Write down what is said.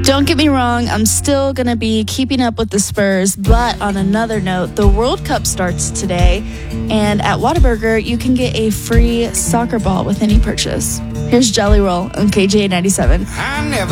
Don't get me wrong, I'm still going to be keeping up with the Spurs, but on another note, the World Cup starts today, and at Whataburger, you can get a free soccer ball with any purchase. Here's Jelly Roll on KJ 97.